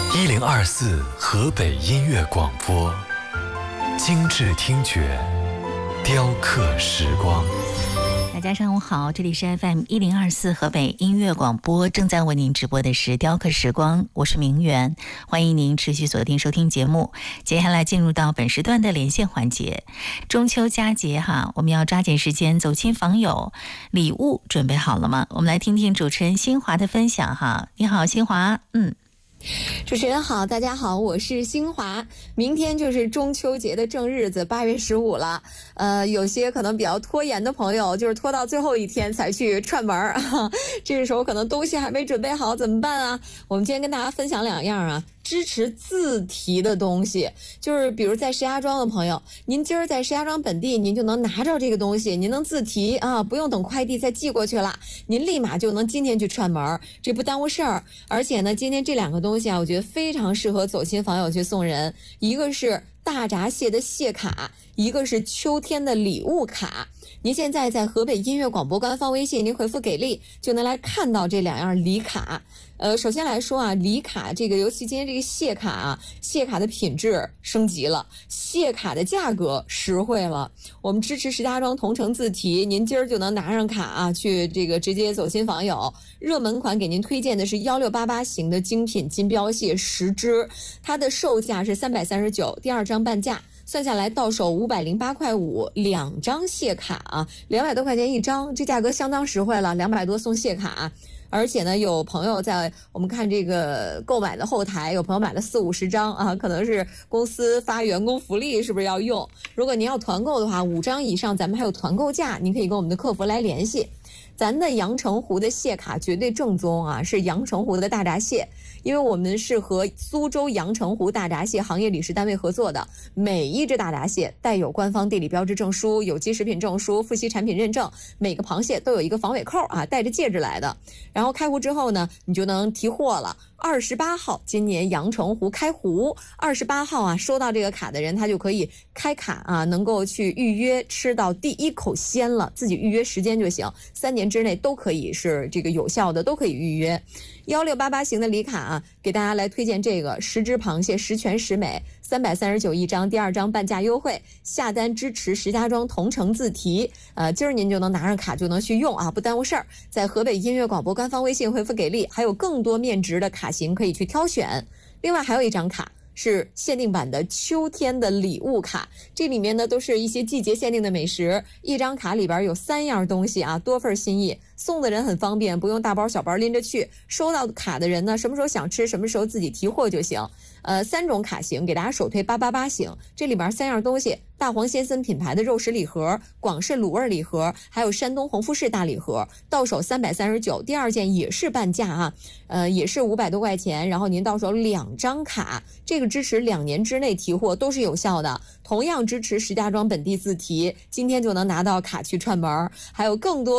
1024河北音乐广播，精致听觉，雕刻时光。 大家上午好，这里是 FM1024河北音乐广播，正在为您直播的是雕刻时光，我是明媛，欢迎您持续锁定收听节目。接下来进入到本时段的连线环节，中秋佳节哈，我们要抓紧时间走亲访友，礼物准备好了吗？我们来听听主持人新华的分享哈。你好，新华。 主持人好，大家好，我是新华。明天就是中秋节的正日子，8月15了。有些可能比较拖延的朋友，就是拖到最后一天才去串门儿，这个时候可能东西还没准备好，怎么办啊？我们今天跟大家分享2样啊。支持自提的东西，就是比如在石家庄的朋友，您今儿在石家庄本地，您就能拿着这个东西，您能自提啊，不用等快递再寄过去了，您立马就能今天去串门，这不耽误事儿。而且呢，今天这2个东西啊，我觉得非常适合走亲访友去送人，一个是大闸蟹的蟹卡，一个是秋天的礼物卡。您现在在河北音乐广播官方微信，您回复给力就能来看到这2样礼卡。首先来说啊，礼卡这个，尤其今天这个蟹卡啊，蟹卡的品质升级了，蟹卡的价格实惠了。我们支持石家庄同城自提，您今儿就能拿上卡啊，去这个直接走亲访友。热门款给您推荐的是1688型的精品金标蟹10只，它的售价是339，第2张半价。算下来到手508.5块，2张蟹卡啊，200多块钱一张，这价格相当实惠了，200多送蟹卡。而且呢，有朋友在我们看这个购买的后台，有朋友买了40-50张啊，可能是公司发员工福利，是不是要用？如果您要团购的话，5张以上咱们还有团购价，您可以跟我们的客服来联系。咱的阳澄湖的蟹卡绝对正宗啊，是阳澄湖的大闸蟹，因为我们是和苏州阳澄湖大闸蟹行业理事单位合作的，每一只大闸蟹带有官方地理标志证书、有机食品证书、富硒产品认证，每个螃蟹都有一个防尾扣啊，带着戒指来的。然后开湖之后呢，你就能提货了。28号，今年阳澄湖开湖，28号啊，收到这个卡的人，他就可以开卡啊，能够去预约吃到第1口鲜了，自己预约时间就行，3年之内都可以是这个有效的，都可以预约。1688型的礼卡啊，给大家来推荐这个10只螃蟹10全10美，339一张，第2张半价优惠，下单支持石家庄同城自提。今儿您就能拿上卡就能去用啊，不耽误事儿。在河北音乐广播官方微信回复给力，还有更多面值的卡型可以去挑选。另外还有一张卡是限定版的秋天的礼物卡，这里面呢都是一些季节限定的美食，一张卡里边有3样东西啊，多份心意，送的人很方便，不用大包小包拎着去，收到卡的人呢什么时候想吃什么时候自己提货就行。3种卡型给大家首推888型，这里边3样东西，大黄先森品牌的肉食礼盒、广式卤味礼盒，还有山东红富士大礼盒，到手339，第2件也是半价啊，也是500多块钱，然后您到手2张卡，这个支持2年之内提货都是有效的，同样支持石家庄本地自提，今天就能拿到卡去串门，还有更多